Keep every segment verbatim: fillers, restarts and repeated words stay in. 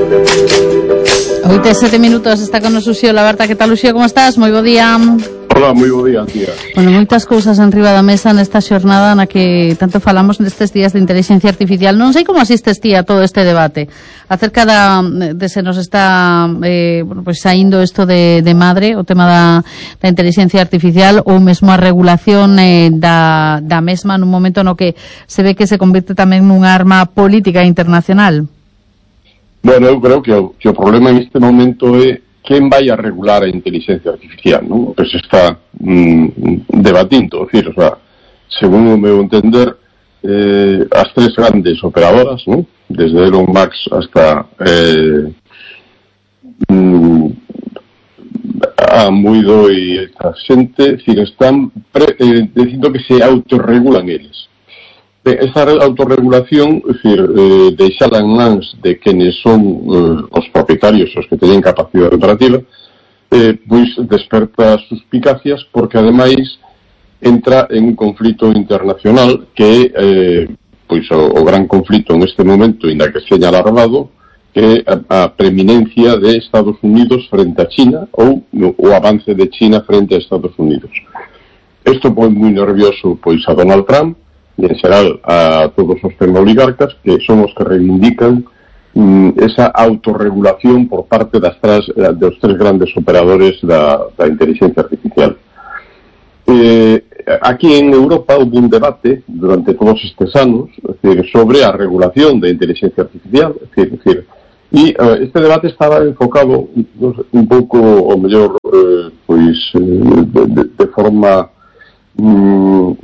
oito e sete minutos, está con nos Uxío Labarta. Que tal, Uxío, como estás? Moi bo día. Hola, moi bo día, tía. Bueno, moitas cousas en riba da mesa nesta xornada na que tanto falamos nestes días de inteligencia artificial. Non sei como asistes ti a todo este debate acerca da, de se nos está eh, bueno, pues saindo isto de, de madre, o tema da, da inteligencia artificial, ou mesmo a regulación eh, da, da mesma nun momento no que se ve que se convirte tamén nunha arma política internacional. Bueno, eu creo que o, que o problema en este momento é quen vai a regular a inteligencia artificial, non? Que se está mm, debatindo, decir, o sea, según o meu entender, eh, as tres grandes operadoras, non? Desde Elon Musk hasta eh, mm, a Muido e esta xente, decir, están pre, eh, dicindo que se autorregulan eles. Esa autorregulación, es decir, eh, deixala en mans de quenes son eh, os propietarios, os que teñen capacidade operativa, eh, pois desperta suspicacias, porque ademais entra en un conflito internacional que eh, pois o, o gran conflito en este momento, ainda que seña alargado, que é a, a preeminencia de Estados Unidos frente a China, ou o avance de China frente a Estados Unidos. Isto pon moi nervioso pois a Donald Trump, e en xeral a todos os tecnooligarcas, que son os que reivindican mm, esa autorregulación por parte das tras, dos tres grandes operadores da, da inteligencia artificial. Eh, aquí en Europa houve un debate durante todos estes anos, es decir, sobre a regulación da inteligencia artificial, es decir, es decir e uh, este debate estaba enfocado no sé, un pouco, o mellor, eh, pois eh, de, de, de forma moi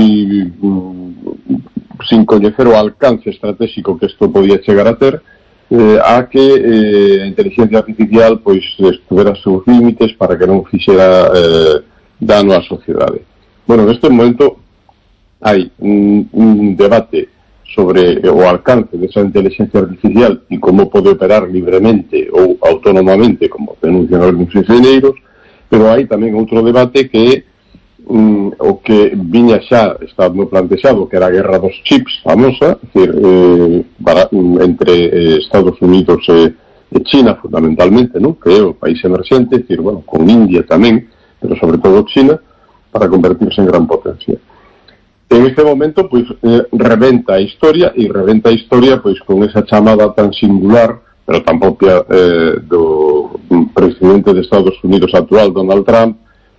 mm, sin coñecer o alcance estratégico que isto podía chegar a ter, eh, a que eh, a inteligencia artificial pois estuvera a seus límites para que non fixera eh, dano á sociedade. Bueno, neste momento hai un, un debate sobre o alcance desa inteligencia artificial e como pode operar libremente ou autónomamente, como denuncian algúns enxeñeiros, pero hai tamén outro debate que é Um, o que viña xa estando plantexado, que era a guerra dos chips famosa, es decir, eh, para, um, entre eh, Estados Unidos e, e China fundamentalmente, ¿no? Que é o país emerxente, es decir, bueno, con India tamén, pero sobre todo China, para convertirse en gran potencia. En este momento, pois, eh, reventa a historia, e reventa a historia pois con esa chamada tan singular, pero tan propia eh, do presidente de Estados Unidos actual, Donald Trump,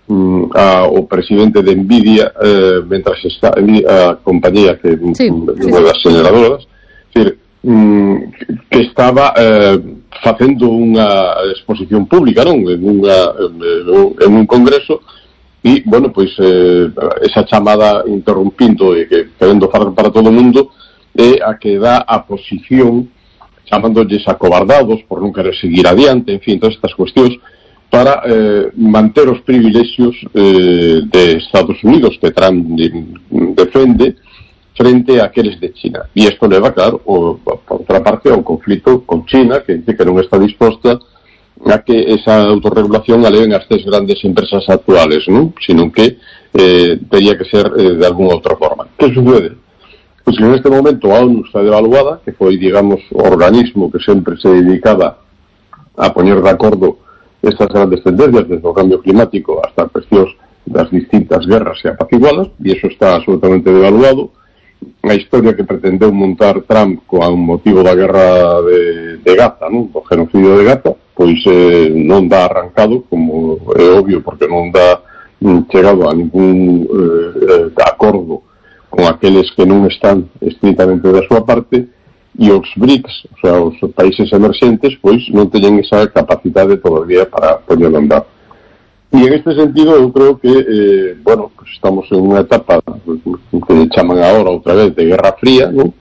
A, o presidente de Nvidia, eh, mentras está a compañía que sí, sí, das generadoras, decir, mm, que estaba eh, facendo unha exposición pública, non? En, unha, en un congreso, e, bueno, pois eh, esa chamada interrumpindo e que querendo falar para todo o mundo é a que dá a posición chamándolles acobardados por non querer seguir adiante, en fin, todas estas cuestións para eh, manter os privilexios eh, de Estados Unidos que Trump defende frente a aqueles de China. E isto leva, claro, o, por outra parte, ao conflito con China, que dice que non está disposta a que esa autorregulación a leven as tres grandes empresas actuales, non? Sino que eh, teria que ser eh, de alguna outra forma. Que sucede? Pois que en este momento a ONU está devaluada, que foi, digamos, o organismo que sempre se dedicaba a poñer de acordo estas grandes tendencias, desde o cambio climático hasta cuestións das distintas guerras e apaciguadas, e iso está absolutamente devaluado. A historia que pretendeu montar Trump con motivo da guerra de, de Gaza, non? O genocidio de Gaza, pois eh, non dá arrancado, como é obvio, porque non dá mm, chegado a ningún eh, acordo con aqueles que non están estrictamente da súa parte, e os BRICS, o sea, os países emerxentes, pois non teñen esa capacidade todavía para poñer andar. E en este sentido eu creo que, eh, bueno, pues estamos en unha etapa que chaman agora outra vez de Guerra Fría, ¿no?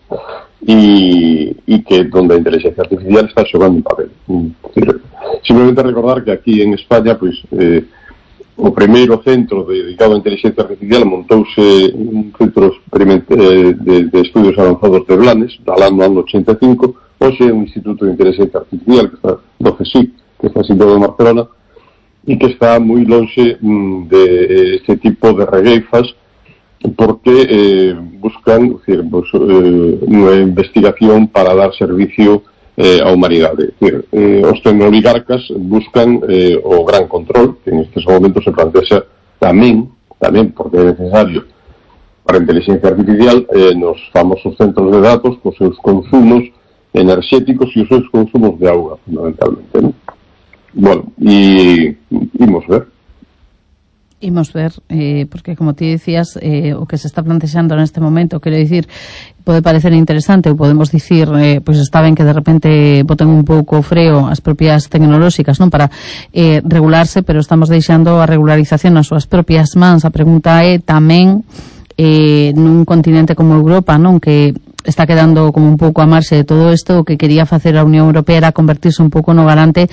E, e que donde a inteligencia artificial está xogando un papel. Simplemente recordar que aquí en España, pois, eh, o primeiro centro dedicado á inteligencia artificial montouse un centro de, de, de estudios avanzados de Blanes, no ano ochenta e cinco, hoxe é un instituto de inteligencia artificial que está do C S I C, que está situado en Barcelona, e que está moi longe de este tipo de regueifas, porque eh, buscan, decir, pues, eh, unha investigación para dar servicio eh, a humanidade. Decir, eh, os tecnoligarcas buscan eh, o gran control, que en estes momentos se plantea tamén, tamén porque é necesario para a inteligencia artificial, eh, nos famosos centros de datos, cos seus consumos enerxéticos e os seus consumos de auga, fundamentalmente, ¿no? Bueno, e imos ver. Imos ver, eh, porque como ti decías, eh, o que se está plantexando neste momento, quero dicir, pode parecer interesante, ou podemos dicir, eh, pois está ben que de repente boten un pouco freo as propias tecnolóxicas, non, para eh, regularse, pero estamos deixando a regularización nas súas propias mans. A pregunta é tamén eh, nun continente como Europa, non, que está quedando como un pouco a marxe de todo isto, o que quería facer a Unión Europea era convertirse un pouco no garante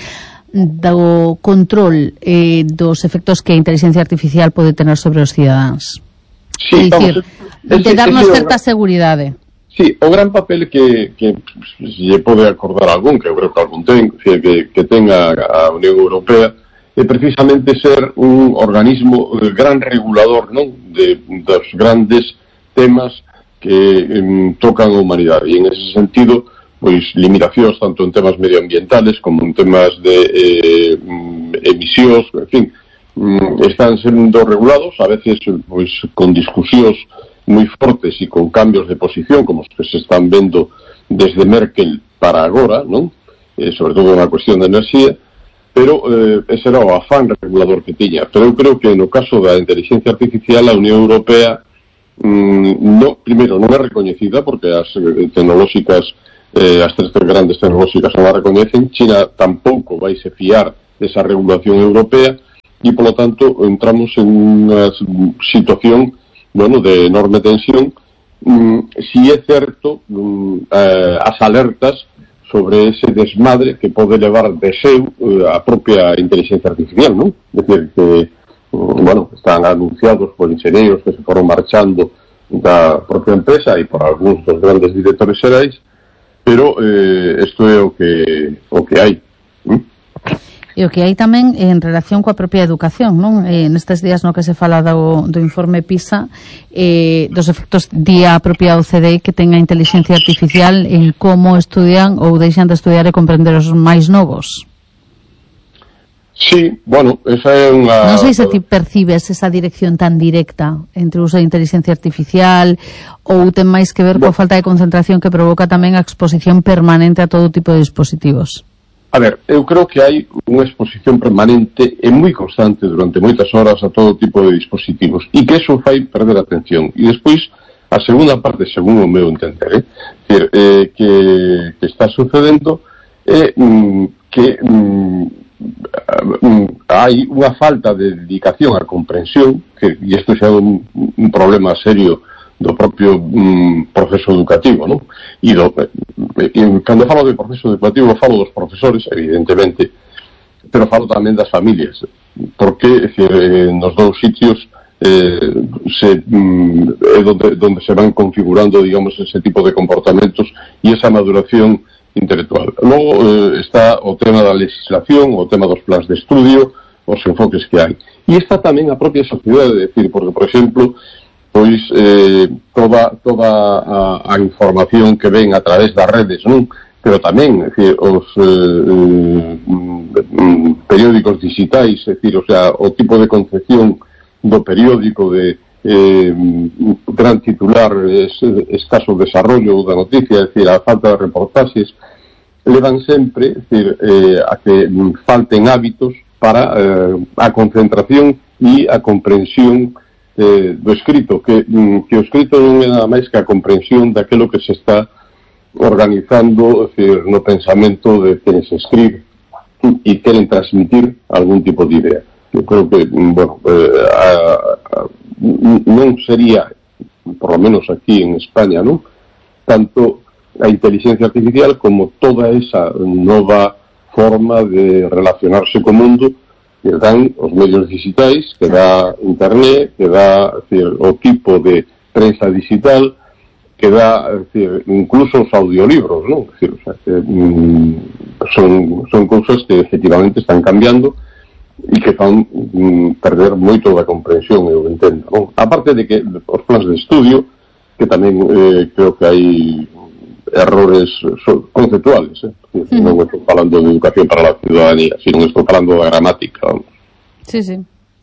do control eh, dos efectos que a inteligencia artificial pode tener sobre os cidadáns. Sí, é dicir, de darnos certa seguridade. Sí, o gran papel que, que se pode acordar algún, que eu creo que algún ten, que, que tenga a Unión Europea, é precisamente ser un organismo gran regulador, non, de, dos grandes temas que um, tocan a humanidade. E en ese sentido, pois limitacións tanto en temas medioambientales como en temas de eh, emisións, en fin, están sendo regulados, a veces pois con discusións moi fortes e con cambios de posición, como os que se están vendo desde Merkel para agora, non? Eh, sobre todo na cuestión de enerxía, pero eh, ese era o afán regulador que tiña. Pero eu creo que no caso da inteligencia artificial a Unión Europea mm, no, primeiro, non é recoñecida porque as eh, tecnolóxicas Eh, as tres grandes tecnolóxicas non a recoñecen. China tampouco vai se fiar desa regulación europea e, polo tanto, entramos en unha situación, bueno, de enorme tensión. Mm, si é certo mm, eh, as alertas sobre ese desmadre que pode levar de seu eh, a propia inteligencia artificial, non? É dicir, que, mm, bueno, están anunciados por ingenieros que se foron marchando da propia empresa e por algúns dos grandes directores xerais, pero eh, isto é o que o que hai. ¿Mm? E o que hai tamén en relación coa propia educación, non? Eh, nestes días no que se fala do, do informe PISA, eh, dos efectos día a propia O C D E que ten a inteligencia artificial en como estudian ou deixan de estudiar e comprender os máis novos. Sí, bueno, esa é unha... Non sei se ti percibes esa dirección tan directa entre o uso de inteligencia artificial ou ten máis que ver coa falta de concentración que provoca tamén a exposición permanente a todo tipo de dispositivos. A ver, eu creo que hai unha exposición permanente e moi constante durante moitas horas a todo tipo de dispositivos e que eso fai perder a atención. E despois, a segunda parte, según o meu entender, eh, decir, eh, que, que está sucedendo é mm, que... Mm, hai unha falta de dedicación á comprensión, que, e isto xa é un, un problema serio do propio um, proceso educativo, non? E, do, e cando falo de proceso educativo falo dos profesores, evidentemente, pero falo tamén das familias, porque decir, nos dous sitios eh, se, um, é donde, donde se van configurando, digamos, ese tipo de comportamentos e esa maduración intelectual. Logo eh, está o tema da legislación, o tema dos plans de estudio, os enfoques que hai. E está tamén a propia sociedade, de decir, porque, por exemplo, pois eh, toda, toda a, a información que ven a través das redes, non? Pero tamén, é dicir, os eh, mm, periódicos digitais, é dicir, o sea, o tipo de concepción do periódico de Eh, gran titular, es, escaso desarrollo da noticia, é dicir, a falta de reportaxes, levan sempre, é dicir, eh, a que falten hábitos para eh, a concentración e a comprensión eh, do escrito, que, que o escrito non é nada máis que a comprensión daquilo que se está organizando, é dicir, no pensamento de quen se escribe e queren transmitir algún tipo de idea. Eu creo que, bueno, eh, a, a, non sería, por lo menos aquí en España, non? Tanto a inteligencia artificial como toda esa nova forma de relacionarse co mundo que dan os medios digitais, que dá internet, que dá, decir, o tipo de prensa digital, que dá, decir, incluso os audiolibros, non? Decir, o sea, que, mm, son, son cousas que efectivamente están cambiando e que fan mm, perder moito da comprensión, eu entendo, non? A parte de que os plans de estudio, que tamén eh, creo que hai errores so, conceptuales, eh? Uh-huh. Non estou falando de educación para a ciudadanía, sino estou falando da gramática. Vamos. Sí, sí.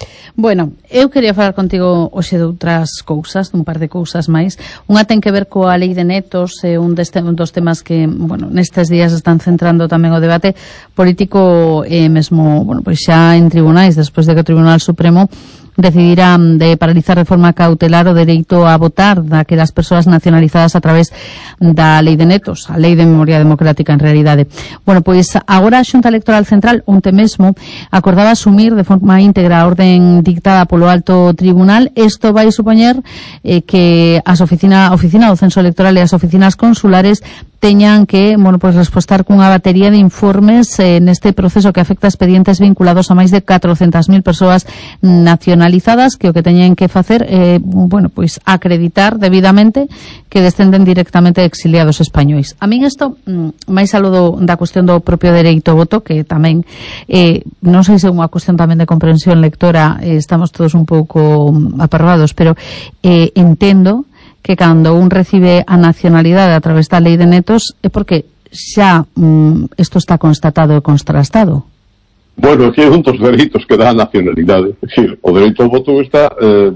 Bueno, eu quería falar contigo hoxe de outras cousas, dun par de cousas máis. Unha ten que ver coa lei de netos, é un, deste, un dos temas que, bueno, nestes días están centrando tamén o debate político e eh, mesmo, bueno, pois xa en tribunais, despois de que o Tribunal Supremo decidirá de paralizar de forma cautelar o dereito a votar daquelas persoas nacionalizadas a través da lei de netos, a lei de memoria democrática en realidade. Bueno, pois agora a Xunta Electoral Central onte mesmo acordaba asumir de forma íntegra a orden dictada polo alto tribunal. Isto vai supoñer eh, que as oficina, a oficina do censo electoral e as oficinas consulares teñan que, bueno, pues respostar cunha batería de informes eh, neste proceso que afecta a expedientes vinculados a máis de catrocentas mil persoas nacionalizadas, que o que teñen que facer é, eh, bueno, pues acreditar debidamente que descenden directamente de exiliados españois. A min isto, máis saludo da cuestión do propio dereito ao voto, que tamén, eh, non sei se é unha cuestión tamén de comprensión lectora, eh, estamos todos un pouco aperrados, pero eh, entendo que cando un recibe a nacionalidade a través da lei de netos é porque xa isto mm, está constatado e contrastado. Bueno, aquí é un dos dereitos que dá a nacionalidade. É dicir, o dereito ao voto está eh,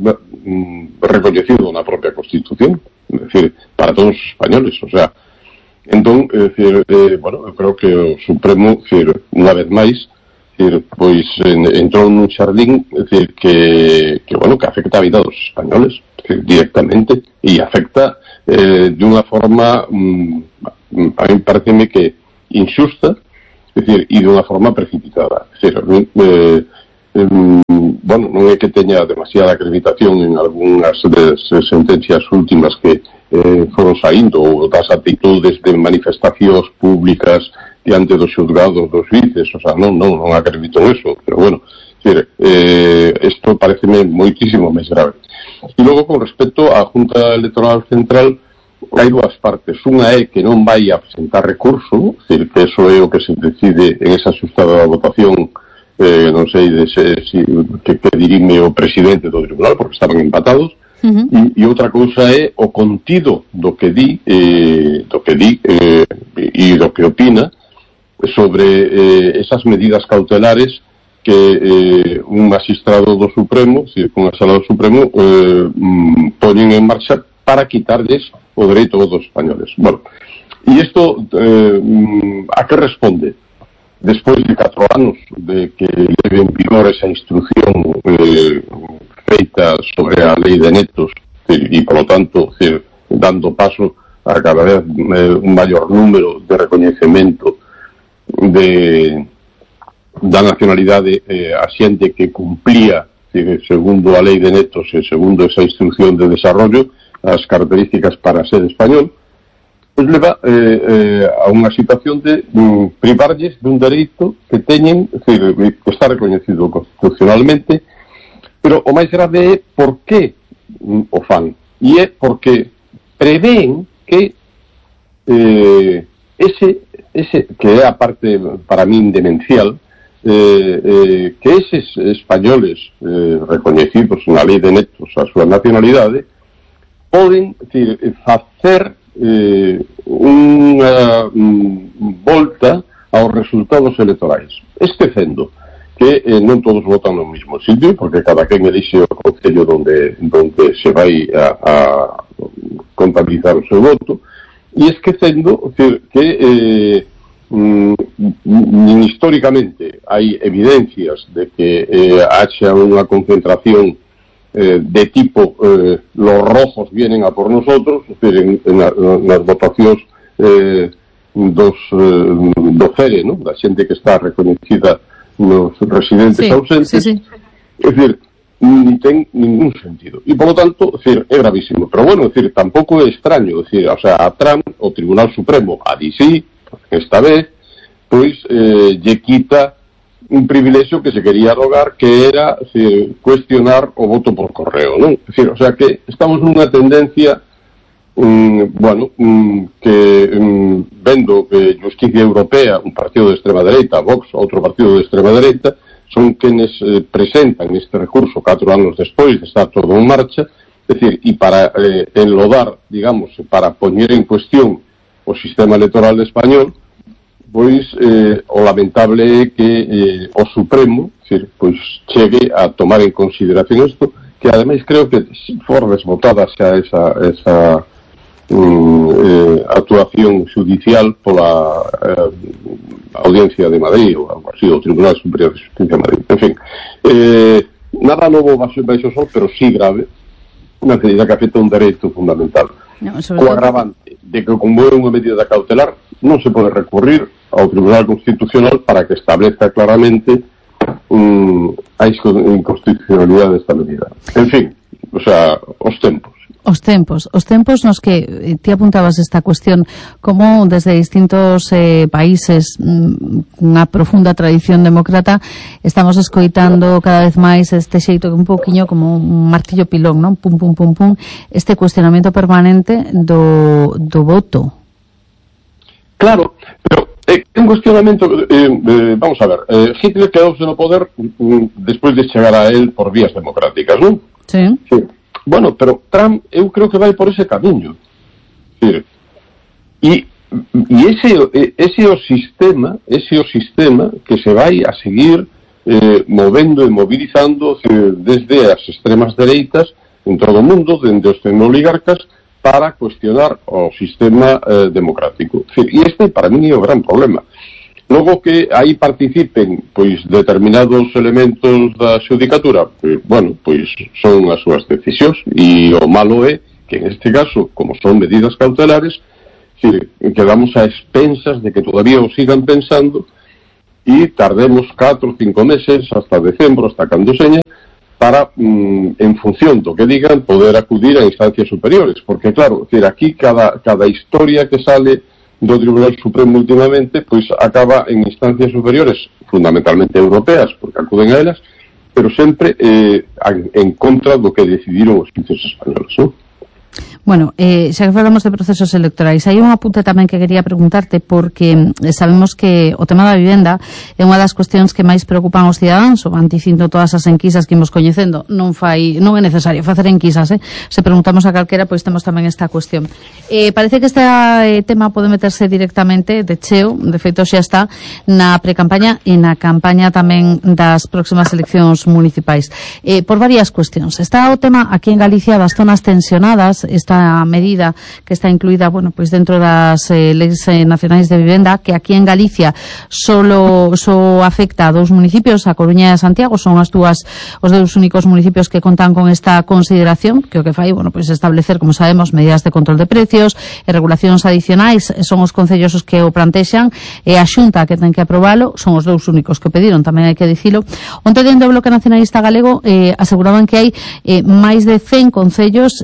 recoñecido na propia Constitución, é dicir, para todos os españoles, o sea, entón, é dicir, eh, bueno, eu creo que o Supremo, é dicir, unha vez máis, é dicir, pois en, entrou nun xardín, é dicir, que, que, bueno, que afecta a vida dos españoles, directamente, e afecta eh, de unha forma mm, a mí pareceme que injusta, é dicir, e de unha forma precipitada. É dicir, eh, eh, bueno, non é que teña demasiada acreditación en algunhas das sentencias últimas que eh, foron saindo, ou das actitudes de manifestacións públicas diante dos xulgados dos juíces, o sea, non, non, non acredito eso, pero bueno, decir, eh, esto pareceme moitísimo máis grave. E logo, con respecto á Junta Electoral Central, hai dúas partes. Unha é que non vai a presentar recurso, decir, que eso é o que se decide en esa sustada votación, eh, non sei de se, si, que, que dirime o presidente do tribunal, porque estaban empatados, uh-huh. e, e outra cousa é o contido do que di, eh, do que di eh, e do que opina sobre eh, esas medidas cautelares que eh, un magistrado do Supremo, si, unha sala do Supremo, eh, mm, poñen en marcha para quitarles o dereito dos españoles. Bueno, e isto eh, a que responde? Despois de catro anos de que leve en vigor esa instrucción eh, feita sobre a lei de netos e, por lo tanto, decir, dando paso a cada vez eh, un maior número de recoñecemento de da nacionalidade eh, a xente que cumplía, segundo a lei de netos e segundo esa instrucción de desarrollo, as características para ser español, pois leva eh, eh, a unha situación de um, privarlles dun dereito que teñen, decir, que está recoñecido constitucionalmente, pero o máis grave é por que um, o fan, e é porque prevén que eh, ese, ese que é a parte para min demencial, Eh, eh, que eses españoles eh, recoñecidos na lei de netos a súa nacionalidade poden, decir, facer eh, unha um, volta aos resultados electorais, esquecendo que eh, non todos votan no mesmo sitio, porque cada quen elixe o concello donde, donde se vai a, a contabilizar o seu voto, e esquecendo, decir, que eh, Mm, históricamente hai evidencias de que eh, haxa unha concentración eh, de tipo eh, los rojos vienen a por nosotros, es decir, en, en, en nas votacións eh, dos eh, do C E R E, ¿no? Da xente que está recoñecida nos residentes sí, ausentes, sí, sí. Es decir, ni ten ningún sentido. E, por lo tanto, es decir, é gravísimo. Pero, bueno, es decir, tampouco é extraño, es decir, o sea, a Trump, o Tribunal Supremo, a D C, esta vez, pois eh, lle quita un privilexio que se quería arrogar, que era, decir, cuestionar o voto por correo, non? Es decir, o sea, que estamos nunha tendencia um, bueno, um, que um, vendo que Justicia Europea, un partido de extrema dereita, Vox, outro partido de extrema dereita, son quenes eh, presentan este recurso catro anos despois de estar todo en marcha, es decir, e para eh, enlodar, digamos, para poñer en cuestión o sistema electoral español, pois eh, o lamentable é que eh, o Supremo, decir, pois chegue a tomar en consideración isto, que ademais creo que for desbotada xa esa, esa um, eh, actuación judicial pola eh, Audiencia de Madrid ou algo así, o Tribunal Superior de Justicia de Madrid. En fin, eh, nada novo baixo, baixo sol, pero sí grave, unha medida que afecta un dereito fundamental. No, o agravante de que como é unha medida cautelar non se pode recurrir ao Tribunal Constitucional para que establezca claramente um, a inconstitucionalidade desta medida. En fin, o sea, os tempos. Os tempos, os tempos nos que ti apuntabas esta cuestión, como desde distintos eh, países unha profunda tradición demócrata estamos escoitando cada vez máis este xeito que un pouquiño como un martillo pilón, non? Pum, pum, pum, pum, este cuestionamento permanente do, do voto. Claro, pero é eh, un cuestionamento, eh, eh, vamos a ver, eh, Hitler quedouse no poder mm, despois de chegar a él por vías democráticas, non? Sí. Sí. Bueno, pero Trump eu creo que vai por ese camiño. Sí. E, e ese, ese o sistema, ese o sistema que se vai a seguir eh, movendo e mobilizando desde as extremas dereitas en todo o mundo, dende os tecnoligarcas, para cuestionar o sistema eh, democrático. E este, para mí, é o gran problema. Logo que aí participen pois determinados elementos da xudicatura, pois, bueno, pois son as súas decisións, e o malo é que en este caso, como son medidas cautelares, si, quedamos a expensas de que todavía o sigan pensando e tardemos catro ou cinco meses hasta decembro, hasta cando seña, para, mm, en función do que digan, poder acudir a instancias superiores, porque claro, decir, aquí cada, cada historia que sale do Tribunal Supremo últimamente, pois acaba en instancias superiores, fundamentalmente europeas, porque acuden a elas, pero sempre eh, en contra do que decidiron os juíces españoles, non? Bueno, eh, xa que falamos de procesos electorais, hai un apunte tamén que quería preguntarte, porque sabemos que o tema da vivenda é unha das cuestións que máis preocupan os cidadáns, o anticindo todas as enquisas que imos coñecendo. Non fai, non é necesario facer enquisas, eh? Se preguntamos a calquera, pois temos tamén esta cuestión. Eh, parece que este eh, tema pode meterse directamente de cheo, de feito xa está, na precampaña e na campaña tamén das próximas eleccións municipais. Eh, por varias cuestións. Está o tema aquí en Galicia das zonas tensionadas, esta medida que está incluída, bueno, pues dentro das eh, leis eh, nacionais de vivenda, que aquí en Galicia solo so afecta a dous municipios, a Coruña e a Santiago, son as dúas os dous únicos municipios que contan con esta consideración, que o que fai, bueno, pues establecer, como sabemos, medidas de control de precios e regulacións adicionais, son os concellos os que o plantexan, e a Xunta que ten que aprobalo, son os dous únicos que o pediron, tamén hai que dicilo. Onte dende o Bloque Nacionalista Galego eh, aseguraban que hai eh, máis de cen concellos